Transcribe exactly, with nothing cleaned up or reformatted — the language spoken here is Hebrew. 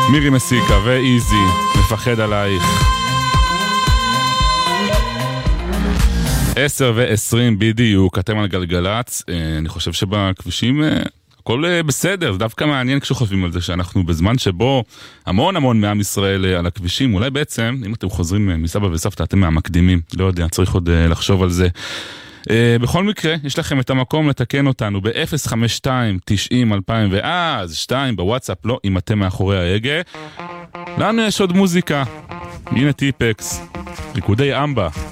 מירי מסיקה ואיזי, מפחד עלייך. עשר ועשרים בדיוק, אתם על גלגלץ. אני חושב שבכבישים הכל בסדר, זה דווקא מעניין כשחושבים על זה שאנחנו בזמן שבו המון המון מעם ישראל על הכבישים, אולי בעצם, אם אתם חוזרים מסבא וסבתא, אתם מהמקדימים, לא יודע, צריך עוד לחשוב על זה. בכל מקרה, יש לכם את המקום לתקן אותנו ב-אפס חמש שתיים תשעים אלפיים ואז שתיים בוואטסאפ, לא, אם אתם מאחורי ההגה. לנו יש עוד מוזיקה, הנה טיפקס, ריקודי אמבה.